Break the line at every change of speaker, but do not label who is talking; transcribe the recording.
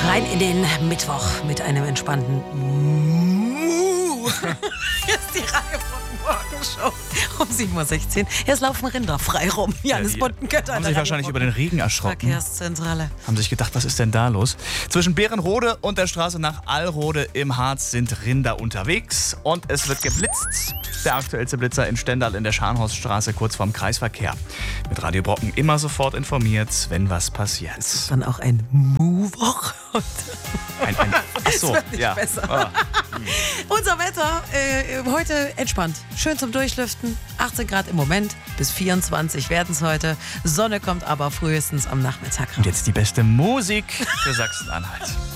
Rein in den Mittwoch mit einem entspannten Hier ist die Reihe von Morgenshow um 7.16 Uhr. Jetzt laufen Rinder frei rum. Johannes Bunten-Götter.
Haben sich wahrscheinlich über den Regen erschrocken.
Verkehrszentrale.
Haben sich gedacht, was ist denn da los? Zwischen Bärenrode und der Straße nach Allrode im Harz sind Rinder unterwegs und es wird geblitzt. Der aktuellste Blitzer in Stendal in der Scharnhorststraße kurz vorm Kreisverkehr. Mit Radio Brocken immer sofort informiert, wenn was passiert.
Dann auch ein Movoch.
Achso, ja.
Besser. Unser Wetter heute entspannt. Schön zum Durchlüften. 18 Grad im Moment. Bis 24 werden es heute. Sonne kommt aber frühestens am Nachmittag raus.
Und jetzt die beste Musik für Sachsen-Anhalt.